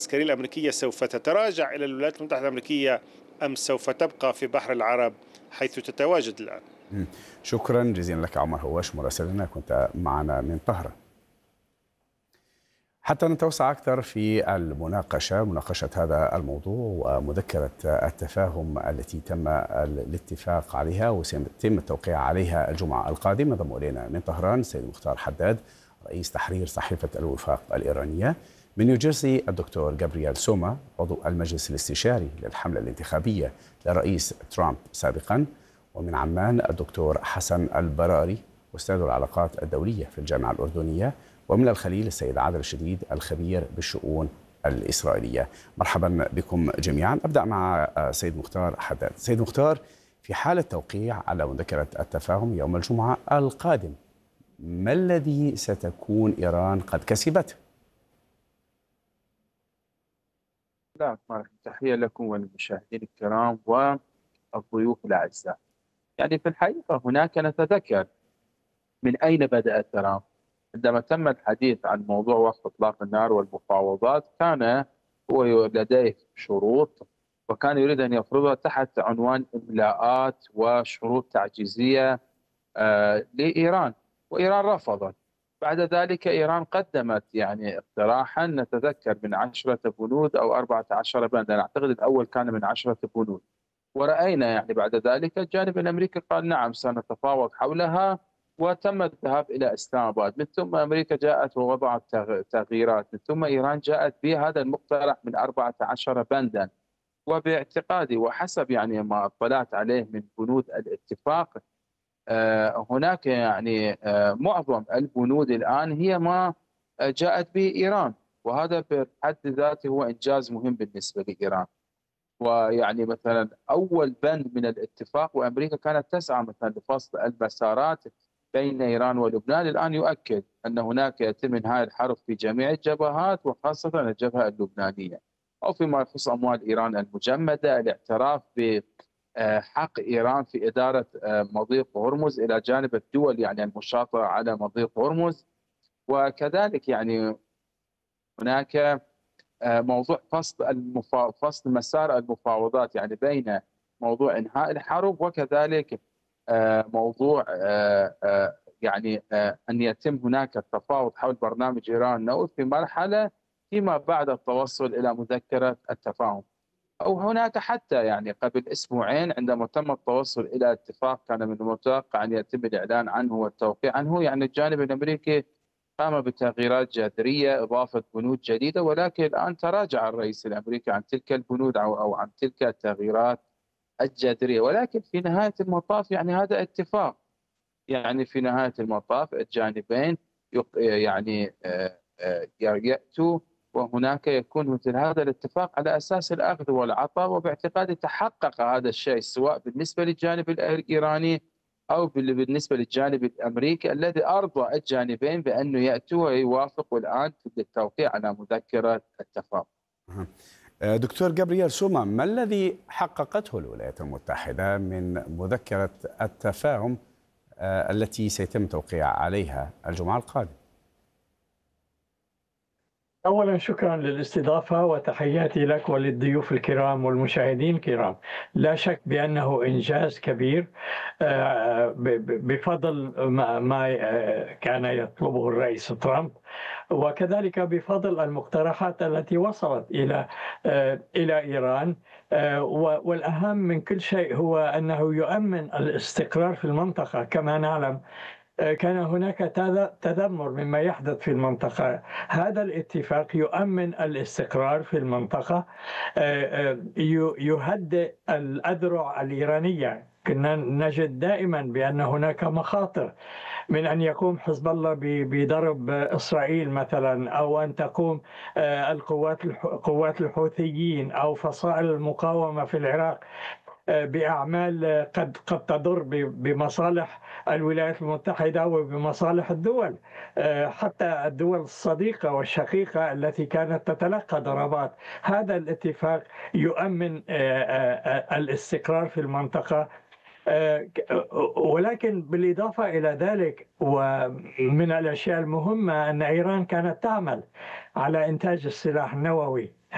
العسكرية الأمريكية سوف تتراجع إلى الولايات المتحدة الأمريكية أم سوف تبقى في بحر العرب حيث تتواجد الآن؟ شكرا جزيلا لك عمر هواش مراسلنا، كنت معنا من طهران. حتى نتوسع أكثر في مناقشة هذا الموضوع ومذكرة التفاهم التي تم الاتفاق عليها وسيتم التوقيع عليها الجمعة القادمة، انضم إلينا من طهران السيد مختار حداد رئيس تحرير صحيفة الوفاق الإيرانية. من نيوجيرسي الدكتور جابرييل سوما عضو المجلس الاستشاري للحملة الانتخابية لرئيس ترامب سابقا. ومن عمان الدكتور حسن البراري أستاذ العلاقات الدولية في الجامعة الأردنية. ومن الخليل السيد عادل الشديد الخبير بالشؤون الإسرائيلية. مرحبا بكم جميعا. أبدأ مع سيد مختار حداد. سيد مختار، في حال التوقيع على مذكرة التفاهم يوم الجمعة القادم، ما الذي ستكون إيران قد كسبته؟ لا، تحية لكم والمشاهدين الكرام والضيوف الأعزاء. يعني في الحقيقة هناك نتذكر من أين بدأ ترامب. عندما تم الحديث عن موضوع وقف إطلاق النار والمفاوضات كان هو لديه شروط، وكان يريد أن يفرضها تحت عنوان إملاءات وشروط تعجيزية لإيران، وإيران رفضت. بعد ذلك إيران قدمت يعني اقتراحا نتذكر من 10 بنود أو 14 بندا، أعتقد الأول كان من 10 بنود. ورأينا يعني بعد ذلك الجانب الأمريكي قال نعم سنتفاوض حولها، وتم الذهاب إلى إسلام آباد. من ثم أمريكا جاءت ووضعت تغييرات، من ثم إيران جاءت بهذا المقترح من 14 بندا. وباعتقادي وحسب يعني ما اطلعت عليه من بنود الاتفاق، هناك يعني معظم البنود الآن هي ما جاءت به إيران، وهذا بحد ذاته هو إنجاز مهم بالنسبة لإيران. ويعني مثلا أول بند من الاتفاق وأمريكا كانت تسعى مثلا لفصل المسارات بين إيران ولبنان، الآن يؤكد أن هناك يتم إنهاء الحرب في جميع الجبهات وخاصة الجبهة اللبنانية. أو فيما يخص أموال إيران المجمدة، الاعتراف حق إيران في إدارة مضيق هرمز إلى جانب الدول يعني المشاطئة على مضيق هرمز. وكذلك يعني هناك موضوع فصل مسار المفاوضات يعني بين موضوع إنهاء الحرب وكذلك موضوع يعني أن يتم هناك التفاوض حول برنامج إيران النووي في مرحلة فيما بعد التوصل إلى مذكرة التفاهم. أو هناك حتى يعني قبل أسبوعين عندما تم التوصل إلى اتفاق كان من المتوقع أن يتم الإعلان عنه والتوقيع عنه، يعني الجانب الأمريكي قام بتغييرات جذرية إضافة بنود جديدة، ولكن الآن تراجع الرئيس الأمريكي عن تلك البنود أو عن تلك التغييرات الجذرية. ولكن في نهاية المطاف يعني هذا اتفاق، يعني في نهاية المطاف الجانبين يعني يأتوا وهناك يكون مثل هذا الاتفاق على أساس الأخذ والعطاء. وباعتقادي تحقق هذا الشيء سواء بالنسبة للجانب الإيراني أو بالنسبة للجانب الأمريكي الذي أرضى الجانبين بأنه يأتوا ويوافقوا الآن في التوقيع على مذكرة التفاهم. دكتور جابرييل سوما، ما الذي حققته الولايات المتحدة من مذكرة التفاهم التي سيتم توقيع عليها الجمعة القادمة؟ أولا شكرا للاستضافة وتحياتي لك وللضيوف الكرام والمشاهدين الكرام. لا شك بأنه إنجاز كبير بفضل ما كان يطلبه الرئيس ترامب، وكذلك بفضل المقترحات التي وصلت إلى إيران. والأهم من كل شيء هو أنه يؤمن الاستقرار في المنطقة. كما نعلم كان هناك تذمر مما يحدث في المنطقة. هذا الاتفاق يؤمن الاستقرار في المنطقة، يهدئ الأذرع الإيرانية. كنا نجد دائما بأن هناك مخاطر من أن يقوم حزب الله بضرب إسرائيل مثلا، أو أن تقوم قوات الحوثيين أو فصائل المقاومة في العراق بأعمال قد تضر بمصالح الولايات المتحدة وبمصالح الدول، حتى الدول الصديقة والشقيقة التي كانت تتلقى ضربات. هذا الاتفاق يؤمن الاستقرار في المنطقة. ولكن بالإضافة إلى ذلك، ومن الأشياء المهمة أن إيران كانت تعمل على إنتاج السلاح النووي،